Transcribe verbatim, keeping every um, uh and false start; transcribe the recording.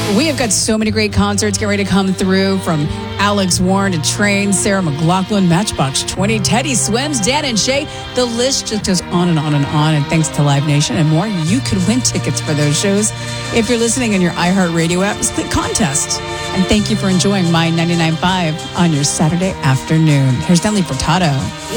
We have got so many great concerts getting ready to come through, from Alex Warren to Train, Sarah McLachlan, Matchbox twenty, Teddy Swims, Dan and Shay. The list just goes on and on and on. And thanks to Live Nation and more, you could win tickets for those shows. If you're listening on your iHeartRadio app, just click contest. And thank you for enjoying My ninety-nine point five on your Saturday afternoon. Here's Nelly Furtado.